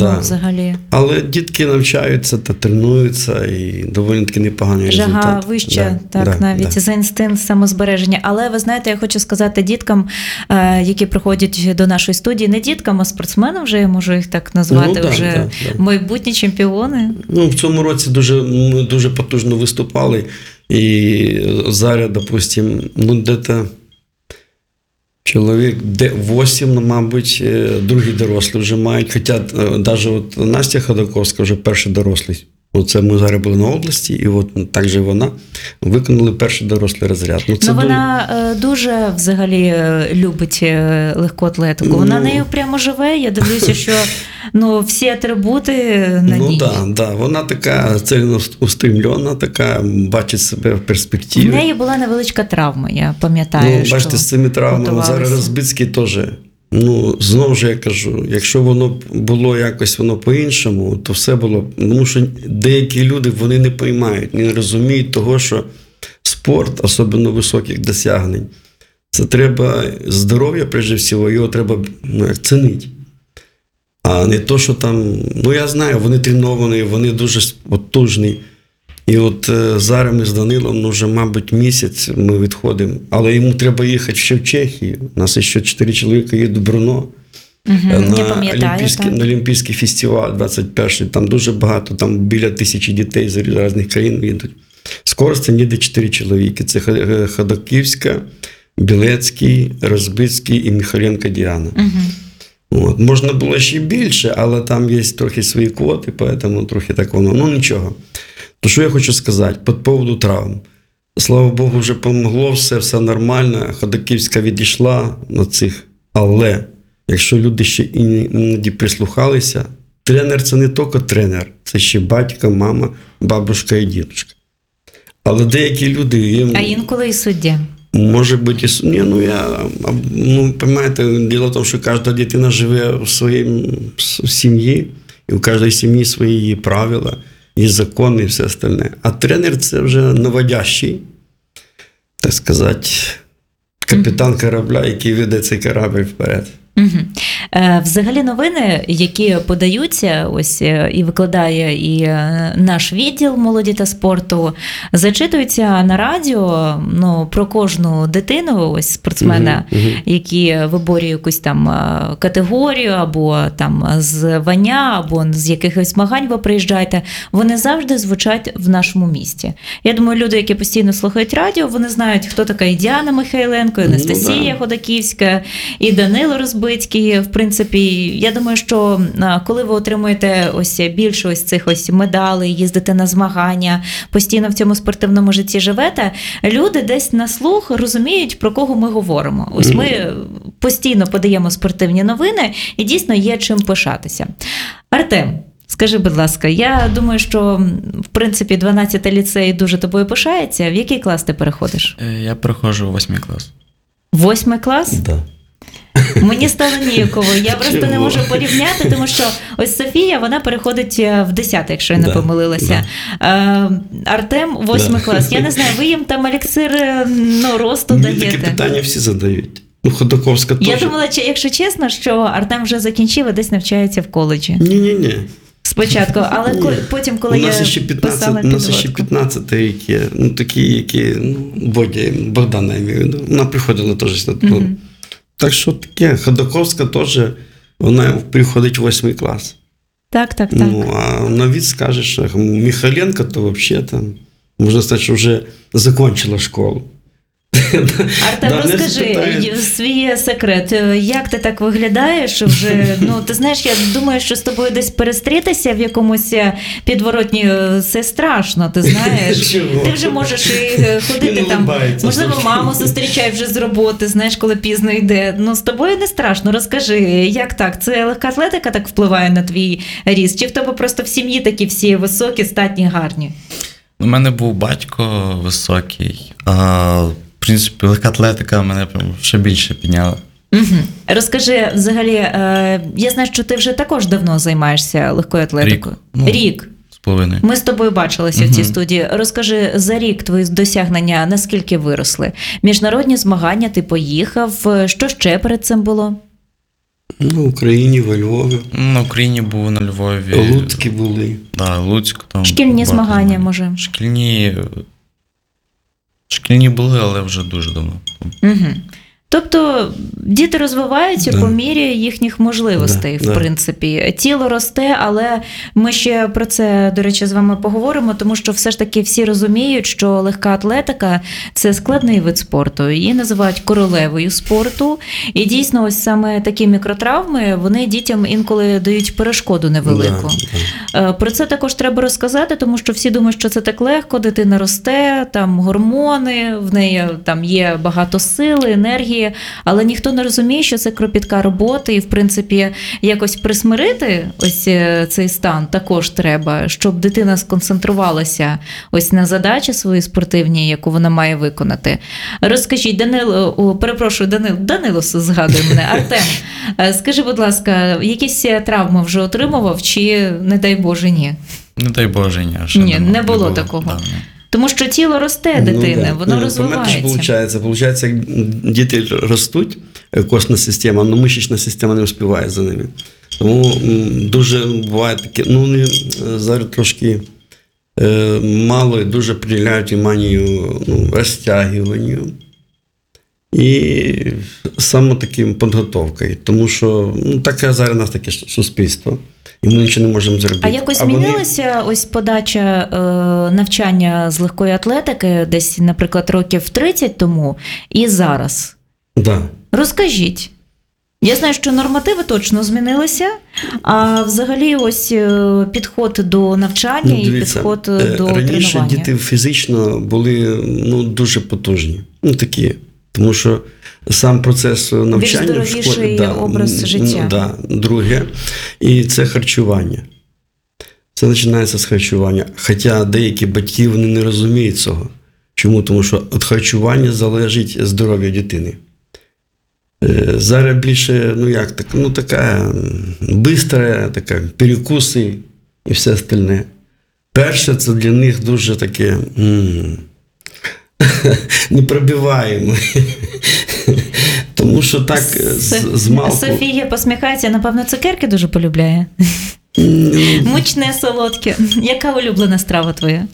ну, взагалі. Але дітки навчаються та тренуються, і доволі таки непоганий результат. Жага вища, навіть за інстинкт самозбереження. Але ви знаєте, я хочу сказати діткам, які приходять до нашої студії, не діткам, а спортсменам вже, я можу їх так назвати, вже майбутні чемпіони. Ну, в цьому році ми дуже потужно виступали. І зараз, допустим, де-то чоловік 8, мабуть, другі дорослі вже мають. Хоча навіть от Настя Ходаковська вже перший дорослий. Оце ми зараз були на області, і от так же вона виконали перший дорослий розряд. Вона дуже взагалі любить легку атлетику. Вона нею прямо живе. Я дивлюся, що всі атрибути на ній. Так. Вона така цільноустремлена, така, бачить себе в перспективі. В неї була невеличка травма, я пам'ятаю. Бачите, з цими травмами зараз Розбицький теж. Знову ж я кажу, якщо воно було якось по-іншому, то все було. Тому що деякі люди, вони не поймають, не розуміють того, що спорт, особливо високих досягнень, це треба здоров'я, прежде всього, його треба цінити. А не то, що там, я знаю, вони треновані, вони дуже потужні. І от зараз ми з Данилом, вже, мабуть, місяць ми відходимо. Але йому треба їхати ще в Чехію. У нас ще 4 чоловіка їдуть в Брно. На Олімпійський фестиваль 21-й. Там дуже багато, там біля 1000 дітей з різних країн їдуть. З Коростеня їде 4 чоловіки. Це Ходаківська, Білецький, Розбицький і Михайленко Діана. Можна було ще більше, але там є трохи свої квоти, тому трохи так воно. Нічого. То що я хочу сказати по поводу травм. Слава Богу, вже помогло, все нормально. Ходаківська відійшла на цих. Але якщо люди ще іноді прислухалися, тренер – це не тільки тренер, це ще батько, мама, бабушка і дідушка. Але деякі люди... А інколи і суддя. Може бути, понимаєте, діло в тому, що кожна дитина живе в своїй сім'ї, і у кожній сім'ї свої правила, і закони, і все остальне. А тренер – це вже наводящий, так сказати, капітан корабля, який веде цей корабль вперед. Взагалі новини, які подаються, ось і викладає і наш відділ молоді та спорту, зачитуються на радіо, про кожну дитину, ось спортсмена, які виборює якусь там категорію, або там звання, або з якихось змагань ви приїжджаєте, вони завжди звучать в нашому місті. Я думаю, люди, які постійно слухають радіо, вони знають, хто така і Діана Михайленко, і Анастасія Ходаківська, і Данило Розбицький. В принципі, я думаю, що коли ви отримуєте ось більше ось цих ось медалей, їздите на змагання, постійно в цьому спортивному житті живете, люди десь на слух розуміють, про кого ми говоримо. Ось ми постійно подаємо спортивні новини і дійсно є чим пишатися. Артем, скажи, будь ласка, я думаю, що, в принципі, 12-й ліцей дуже тобою пишається. В який клас ти переходиш? Я переходжу у 8 клас. 8 клас? Так. Да. Мені стало ніяково. Я просто не можу порівняти, тому що ось Софія, вона переходить в 10, якщо я не помилилася. Артем 8 клас. Я не знаю, ви їм там еліксир росту даєте? Мені таке питання всі задають. Ходаковська теж. Я думала, якщо чесно, що Артем вже закінчив і десь навчається в коледжі. Ні. Спочатку, але потім, коли я писала підводку. У нас ще 15 рік є, такі, які, Богдана, я маю в виду. Вона приходила теж на ту. Так що таке, Ходаковська теж, вона приходить в 8 клас. Так. А новіт скаже, що Михайленко, то взагалі там, можна сказати, що вже закінчила школу. Артем, розкажи свій секрет. Як ти так виглядаєш вже? Ти знаєш, я думаю, що з тобою десь перестрітися в якомусь підворотні, це страшно, ти знаєш. Чого? Ти вже можеш і ходити там, можливо, маму зустрічай вже з роботи, знаєш, коли пізно йде. З тобою не страшно. Розкажи, як так? Це легка атлетика так впливає на твій ріст? Чи в тебе просто в сім'ї такі всі високі, статні, гарні? У мене був батько високий, в принципі, легка атлетика мене ще більше підняла. Розкажи, взагалі, я знаю, що ти вже також давно займаєшся легкою атлетикою. Рік. З половиною. Ми з тобою бачилися в цій студії. Розкажи, за рік твої досягнення наскільки виросли? Міжнародні змагання ти поїхав, що ще перед цим було? Ну, в Україні, во Львові. На Україні був на Львові. Луцькі були. Да, Луцьк там. Шкільні багато змагання, змагань. може? Шкільні були, але вже дуже давно. Угу. Тобто діти розвиваються по мірі їхніх можливостей, в принципі. Тіло росте, але ми ще про це, до речі, з вами поговоримо, тому що все ж таки всі розуміють, що легка атлетика – це складний вид спорту. Її називають королевою спорту. І дійсно, ось саме такі мікротравми, вони дітям інколи дають перешкоду невелику. Про це також треба розказати, тому що всі думають, що це так легко, дитина росте, там гормони, в неї там є багато сили, енергії, але ніхто не розуміє, що це кропітка робота, і, в принципі, якось присмирити ось цей стан також треба, щоб дитина сконцентрувалася ось на задачі свої спортивні, яку вона має виконати. Розкажіть, Данило згадує мене, Артем, скажи, будь ласка, якісь травми вже отримував, чи, не дай Боже, ні? Не дай Боже, ні. Ні, не було такого. Да, ні. Тому що тіло росте дитини, воно розвивається. Получається, як діти ростуть, костна система, але мишечна система не успіває за ними. Тому дуже буває таке, вони зараз трошки мало і дуже приділяють вниманню розтягуванню і саме таким підготовкою. Тому що таке зараз у нас таке суспільство. І ми нічого не можемо зробити. А якось змінилася ось подача навчання з легкої атлетики десь, наприклад, років 30 тому і зараз? Да. Розкажіть. Я знаю, що нормативи точно змінилися, а взагалі ось підход до навчання і підход до тренування. Раніше діти фізично були дуже потужні, такі, тому що сам процес навчання в школі… Більш здоровіший образ життя. Да, друге, і це харчування. Це починається з харчування. Хоча деякі батьки вони не розуміють цього. Чому? Тому що від харчування залежить здоров'я дитини. Зараз більше, така бистра, перекуси і все остальне. Перше, це для них дуже таке непробиваємо. Тому що так з малку… Софія посміхається, напевно, цукерки дуже полюбляє. Мучне, солодке. Яка улюблена страва твоя?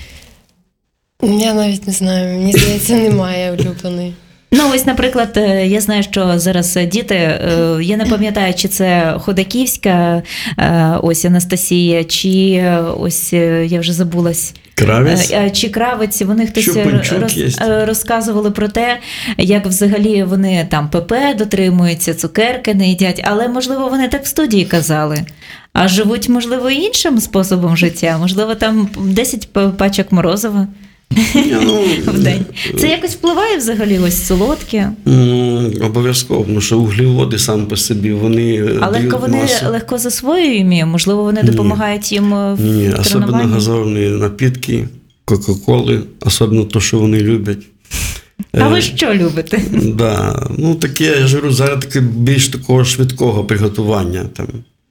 Я навіть не знаю, мені здається, немає улюбленої. Ось, наприклад, я знаю, що зараз діти, я не пам'ятаю, чи це Ходаківська, ось Анастасія, чи ось, я вже забулась, Кравець? Чи Кравець, вони хтось розказували про те, як взагалі вони там ПП дотримуються, цукерки не їдять, але, можливо, вони так в студії казали. А живуть, можливо, іншим способом життя, можливо, там 10 пачок морозива в день. Це якось впливає взагалі ось солодке? Обов'язково, тому що углеводи сам по собі, вони дають вони масу. легко засвоюють, можливо, вони допомагають їм в тренуванні? Особливо газовані напітки, Кока-Коли, особливо те, що вони люблять. А ви що любите? Да. Таке, я ж говорю, зараз таке більш такого швидкого приготування. Там.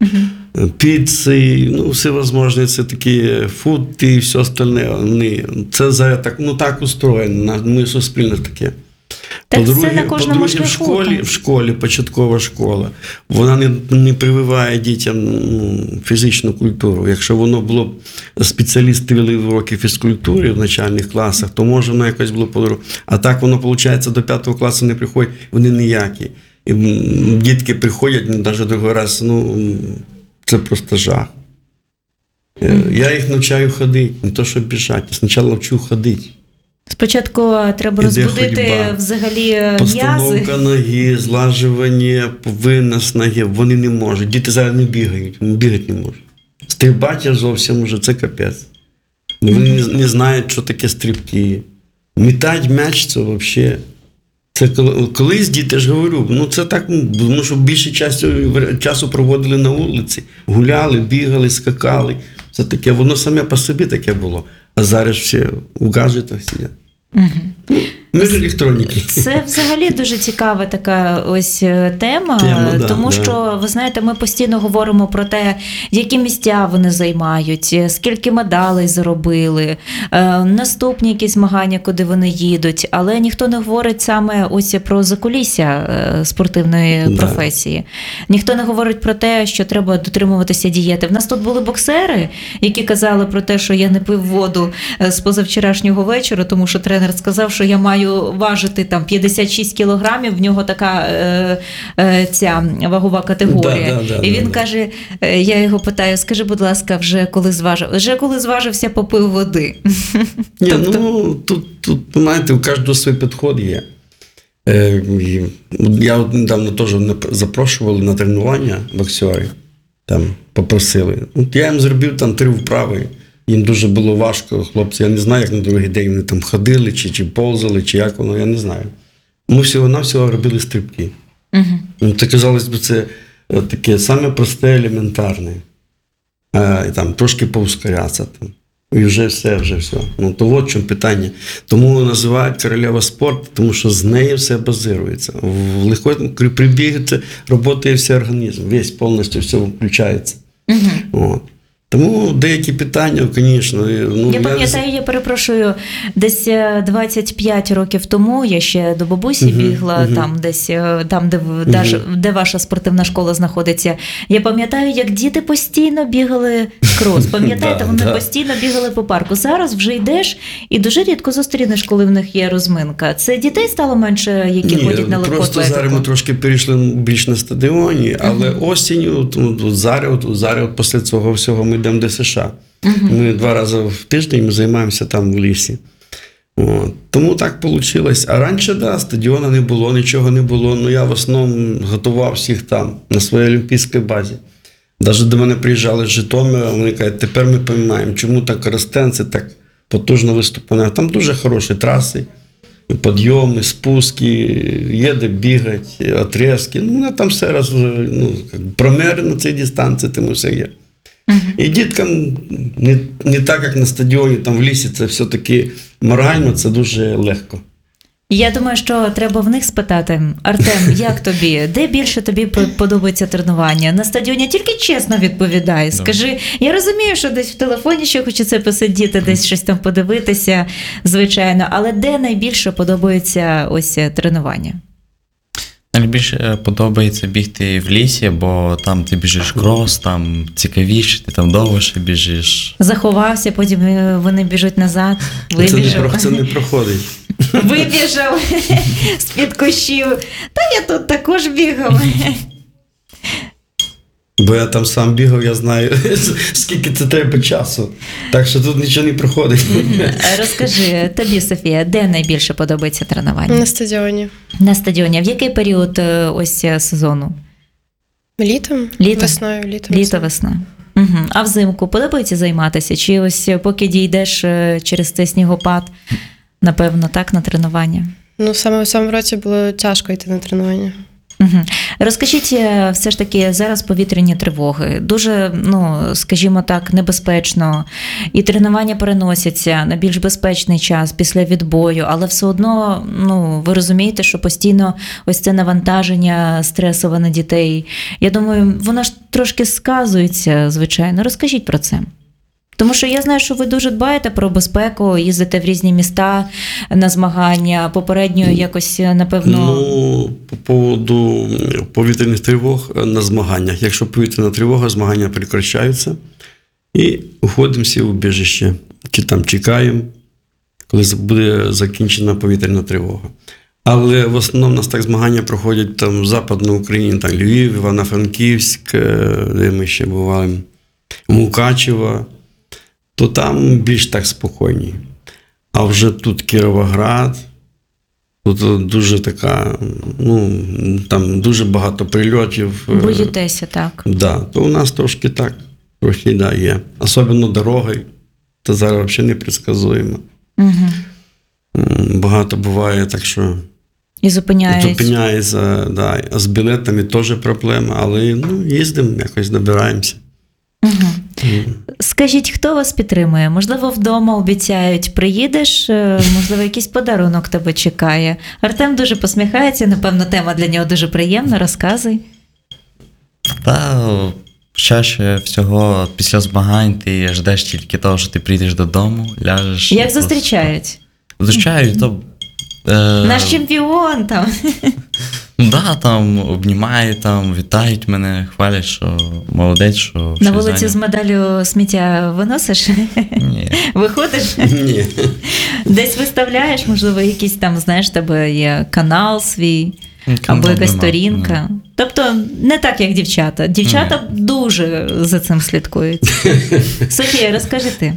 Піци, всевозможні, це такі фуди і все остальне. Це зараз так устроєно, ми суспільно таке. По-друге, в школі, початкова школа, вона не прививає дітям фізичну культуру. Якщо воно було б, спеціалісти вели уроки фізкультури в начальних класах, то може воно якось було по-другому. А так воно, виходить, до 5 класу не приходять, вони ніякі. І дітки приходять, навіть другий раз, це просто жах. Я їх навчаю ходити, не то, щоб біжати. Я спочатку навчу ходити. Спочатку треба розбудити взагалі м'язи. Постановка ноги, злажування, винос ноги. Вони не можуть. Діти зараз не бігають, бігати не можуть. Стрибати зовсім вже, це капець. Вони не знають, що таке стрибки. Мітати м'яч – це взагалі… Це колись діти, ж говорю, це так, тому що більше часу проводили на вулиці. Гуляли, бігали, скакали. Це таке, воно саме по собі таке було. А зараз всі у гаджетах сидять. Ми ж електроніки. Це взагалі дуже цікава така ось тема, Да, тому що, ви знаєте, ми постійно говоримо про те, які місця вони займають, скільки медалей заробили, наступні якісь змагання, куди вони їдуть, але ніхто не говорить саме ось про закулісся спортивної професії. Ніхто не говорить про те, що треба дотримуватися дієти. В нас тут були боксери, які казали про те, що я не пив воду з позавчорашнього вечора, тому що тренер сказав, що я маю важити там 56 кілограмів, в нього така ця вагова категорія. І він каже, я його питаю, скажи, будь ласка, вже коли зважив? Вже коли зважився, попив води. Ні, ну, тут, знаєте, у кожного свій підход є. Я от недавно теж запрошували на тренування боксери, там попросили. От я їм зробив там 3 вправи, їм дуже було важко, хлопці, я не знаю, як на другий день вони там ходили, чи повзали, чи як воно, я не знаю. Ми всього-навсього робили стрибки. Ну, то, казалось би, це таке саме просте, елементарне. І там трошки поускорятися там. І вже все. Ну, то от в чому питання. Тому називають королева спорту, тому що з нею все базирується. В легкому прибігу це працює весь організм, весь повністю все включається. От. Тому деякі питання, звісно. Ну, я пам'ятаю, я перепрошую, десь 25 років тому я ще до бабусі бігла, там десь, там, де ваша спортивна школа знаходиться. Я пам'ятаю, як діти постійно бігали крос. Пам'ятаєте, вони постійно бігали по парку. Зараз вже йдеш і дуже рідко зустрінеш, коли в них є розминка. Це дітей стало менше, які ходять на легку атлетику? Просто зараз ми трошки перейшли більш на стадіоні, але осінню, зараз після цього всього ми йдемо до США. Ми 2 рази в тиждень ми займаємося там в лісі. От. Тому так вийшло. А раніше, стадіону не було, нічого не було. Ну, я в основному готував всіх там, на своїй олімпійській базі. Навіть до мене приїжджали з Житомира, вони кажуть, тепер ми розуміємо, чому так Коростенці так потужно виступає. Там дуже хороші траси, підйоми, спуски, є де бігати, отрізки. Ну, там все промери на цій дистанції, тому все є. І діткам не так, як на стадіоні, там в лісі, це все-таки морально, це дуже легко. Я думаю, що треба в них спитати. Артем, як тобі? Де більше тобі подобається тренування? На стадіоні? Тільки чесно відповідай. Скажи, я розумію, що десь в телефоні ще хочеться посидіти, десь щось там подивитися, звичайно, але де найбільше подобається ось тренування? Найбільше подобається бігти в лісі, бо там ти біжиш крос, там цікавіше, ти там довше біжиш. Заховався, потім вони біжуть назад. Це не проходить. Вибіжав з-під кущів. Та я тут також бігав. Бо я там сам бігав, я знаю, скільки це треба часу. Так що тут нічого не проходить. Розкажи, тобі, Софія, де найбільше подобається тренування? На стадіоні. На стадіоні. А в який період ось сезону? Літом? Літом? Весною, літом. Літо-весна. А взимку подобається займатися? Чи ось поки дійдеш через цей снігопад, напевно, так, на тренування? Ну, саме в цьому році було тяжко йти на тренування. Розкажіть, все ж таки, зараз повітряні тривоги. Дуже, скажімо так, небезпечно. І тренування переносяться на більш безпечний час після відбою, але все одно, ви розумієте, що постійно ось це навантаження стресове на дітей. Я думаю, воно ж трошки сказується, звичайно. Розкажіть про це. Тому що я знаю, що ви дуже дбаєте про безпеку, їздите в різні міста на змагання, попередньо якось, напевно... По поводу повітряних тривог на змаганнях. Якщо повітряна тривога, змагання прекращаються і уходимо всі в убіжище. Чи там чекаємо, коли буде закінчена повітряна тривога. Але в основному у нас так змагання проходять там в Западній Україні, там Львів, Івано-Франківськ, де ми ще бували, Мукачево, то там більш так спокійні. А вже тут Кіровоград, тут дуже така, там дуже багато прильотів. Боїтеся, так? Да, то у нас трошки так, трохи є. Особливо дороги, то зараз взагалі непредсказуємо. Багато буває, так що... І зупиняється, да. А з білетами теж проблема, але їздимо, якось добираємося. Скажіть, хто вас підтримує? Можливо, вдома обіцяють, приїдеш, можливо, якийсь подарунок тебе чекає. Артем дуже посміхається, напевно, тема для нього дуже приємна, розказуй. Та чаще всього після змагань ти ждеш тільки того, що ти прийдеш додому, ляжеш. Як зустрічають? Зустрічають, то. Наш чемпіон там. Да, там обнімають, там вітають мене, хвалять, що молодець, що. На вулицю з медаллю сміття виносиш? Ні. Виходиш? Ні. Десь виставляєш, можливо, якийсь там, знаєш, тебе є канал свій, або якась сторінка. Тобто не так, як дівчата. Дівчата дуже за цим слідкують. Софія, розкажи ти.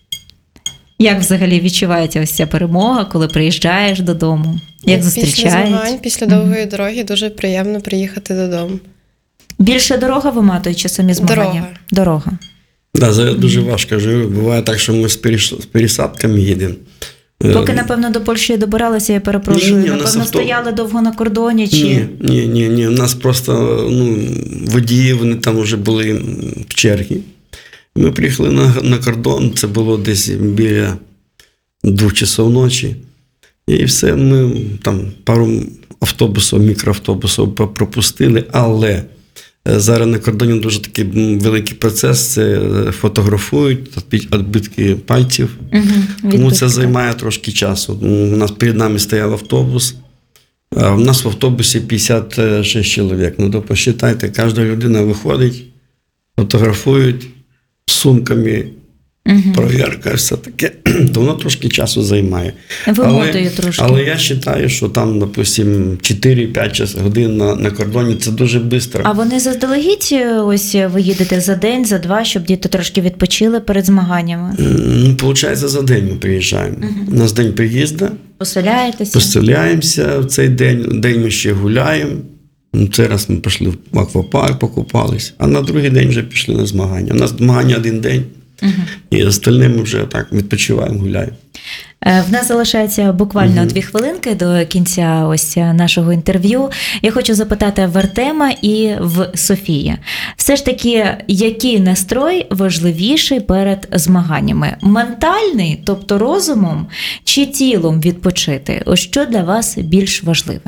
Як взагалі відчувається ось ця перемога, коли приїжджаєш додому? Як зустрічають? Після змагань, після довгої дороги дуже приємно приїхати додому. Більше дорога виматує чи самі змагання? Дорога. Да, зараз дуже важко живу. Буває так, що ми з пересадками їдемо. Поки, напевно, до Польщі добиралися, я перепрошую, Ні, напевно, стояли довго на кордоні? Чи... Ні. У нас просто водії, вони там вже були в чергі. Ми приїхали на кордон, це було десь біля 2 часов ночі. І все, ми там пару автобусів, мікроавтобусів пропустили, але зараз на кордоні дуже такий великий процес, це фотографують, відбитки пальців, тому це займає трошки часу. У нас перед нами стояв автобус, а у нас в автобусі 56 чоловік. Ну, то посчитайте, кожна людина виходить, фотографують, з сумками, провірка, все таке, то воно трошки часу займає. Вимотує трошки. Але я вважаю, що там, допустим, 4-5 годин на кордоні, це дуже швидко. А вони заздалегідь, ось ви їдете за день, за два, щоб діти трошки відпочили перед змаганнями? Ну, виходить, за день ми приїжджаємо. У нас день приїзду, поселяємося в цей день ми ще гуляємо. Цей раз ми пішли в аквапарк, покупались, а на другий день вже пішли на змагання. У нас змагання один день, і остальне ми вже так відпочиваємо, гуляємо. В нас залишається буквально 2 хвилинки до кінця ось нашого інтерв'ю. Я хочу запитати в Артема і в Софії. Все ж таки, який настрой важливіший перед змаганнями? Ментальний, тобто розумом, чи тілом відпочити? Ось що для вас більш важливе?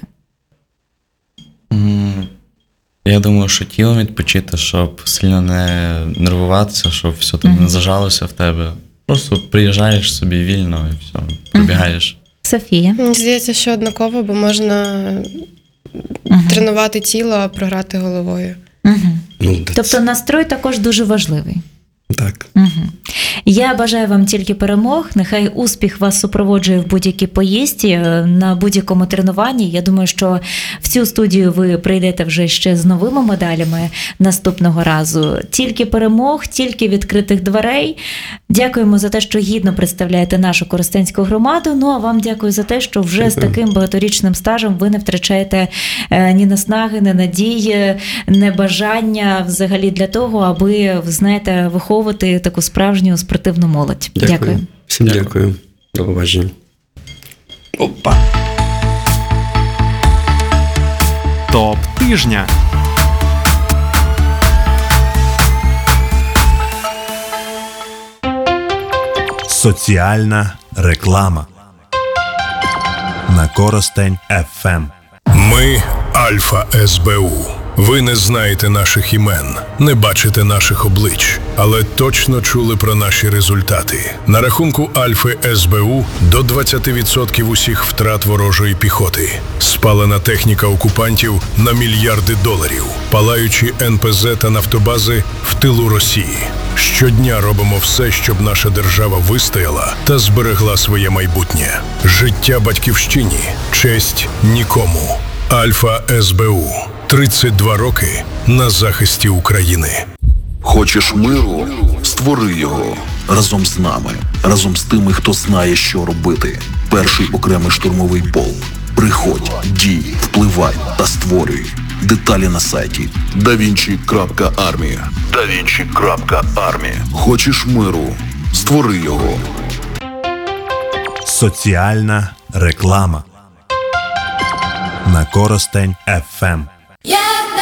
Я думаю, що тілом відпочити, щоб сильно не нервуватися, щоб все там не зажалося в тебе. Просто приїжджаєш собі вільно і все, побігаєш. Софія? Мені здається, що однаково, бо можна тренувати тіло, а програти головою. Тобто настрой також дуже важливий. Так. Я бажаю вам тільки перемог. Нехай успіх вас супроводжує в будь-якій поїздці, на будь-якому тренуванні. Я думаю, що в цю студію ви прийдете вже ще з новими медалями наступного разу. Тільки перемог, тільки відкритих дверей. Дякуємо за те, що гідно представляєте нашу Коростенську громаду. Ну, а вам дякую за те, що вже з таким багаторічним стажем ви не втрачаєте ні наснаги, ні надії, ні бажання взагалі для того, аби, знаєте, виховувати таку справжню спортивну молодь. Дякую. Всім дякую. До побачення. Опа! Топ тижня. Соціальна реклама на Коростень ФМ. Ми Альфа СБУ. Ви не знаєте наших імен, не бачите наших облич, але точно чули про наші результати. На рахунку Альфи СБУ до 20% усіх втрат ворожої піхоти. Спалена техніка окупантів на мільярди доларів. Палаючі НПЗ та нафтобази в тилу Росії. Щодня робимо все, щоб наша держава вистояла та зберегла своє майбутнє. Життя батьківщині, честь нікому. Альфа СБУ. 32 роки на захисті України. Хочеш миру? Створи його. Разом з нами. Разом з тими, хто знає, що робити. Перший окремий штурмовий полк. Приходь, дій, впливай та створюй. Деталі на сайті davinci.army. davinci.army. Хочеш миру? Створи його. Соціальна реклама на Коростень ФМ. Я